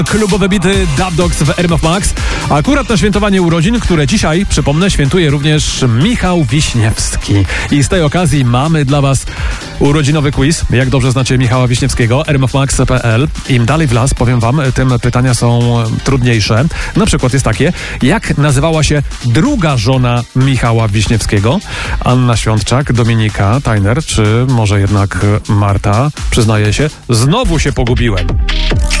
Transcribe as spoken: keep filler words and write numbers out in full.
Klubowe bity Dub Dogs w R M F Max. Akurat na świętowanie urodzin, które dzisiaj, przypomnę, świętuje również Michał Wiśniewski. I z tej okazji mamy dla was urodzinowy quiz. Jak dobrze znacie Michała Wiśniewskiego, r m f max kropka p l. Im dalej w las, powiem wam, tym pytania są trudniejsze. Na przykład jest takie, jak nazywała się druga żona Michała Wiśniewskiego? Anna Świątczak, Dominika Tajner, czy może jednak Marta? Przyznaję się, znowu się pogubiłem.